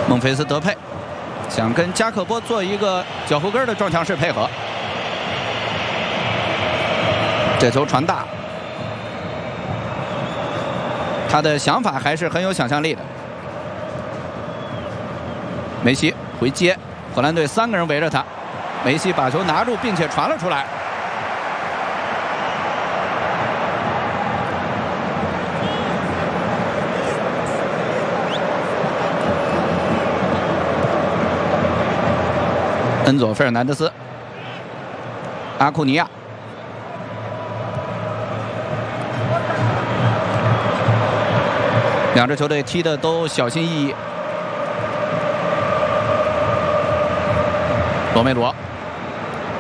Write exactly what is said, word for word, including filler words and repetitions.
孟菲斯德佩想跟加克波做一个脚后跟的撞墙式配合，这球传大，他的想法还是很有想象力的。梅西回接，荷兰队三个人围着他，梅西把球拿住，并且传了出来。 恩佐·费尔南德斯、阿库尼亚，两支球队踢的都小心翼翼。罗梅罗